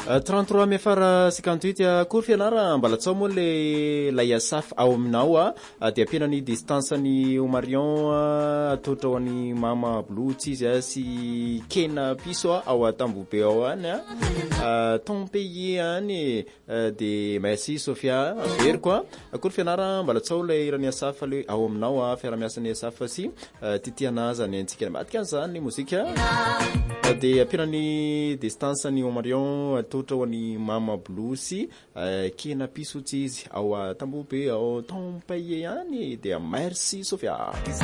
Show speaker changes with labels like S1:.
S1: 33 mai fara 58 kory fianara mbala tsao moa le laiasaf ao aminao dia ampianany distansany Omarion atotra ho any mama Blotsy izy sy Kena Piso ao Tambobe ao any ton pays any de merci Sofia very quoi kory fianara mbala tsao le irany asafa le ao aminao fiaramiasany asafa sy titiana zany antsika matika zany mozika de ampianany distansany Omarion atotra ho any mama Blotsy Kena Piso izy ao Tambobe ao ton pays any de merci Sofia